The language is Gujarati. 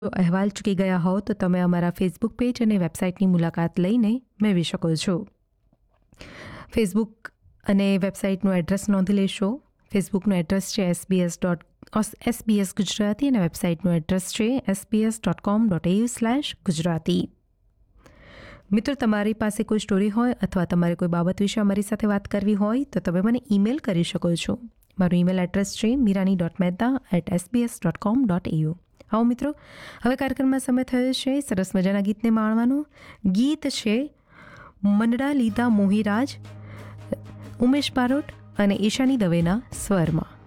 જો અહેવાલ ચૂકી ગયા હોવ તો તમે અમારા ફેસબુક પેજ અને વેબસાઇટની મુલાકાત લઈને મેળવી શકો છો. ફેસબુક અને વેબસાઇટનું એડ્રેસ નોંધી લેશો. ફેસબુકનું એડ્રેસ છે SBS ગુજરાતી અને વેબસાઇટનું એડ્રેસ છે sbs.com.au/ગુજરાતી. મિત્રો, તમારી પાસે કોઈ સ્ટોરી હોય અથવા તમારે કોઈ બાબત વિશે અમારી સાથે વાત કરવી હોય તો તમે મને ઈમેલ કરી શકો છો. મારું ઈમેલ એડ્રેસ છે mirani.mehta@sbs.com.au. આવો મિત્રો, હવે કાર્યક્રમમાં સમય થયો છે સરસ મજાના ગીતને માણવાનો. ગીત છે મંડળા લીધા મોહીરાજ, ઉમેશ બારોટ અને ઈશાની દવેના સ્વરમાં.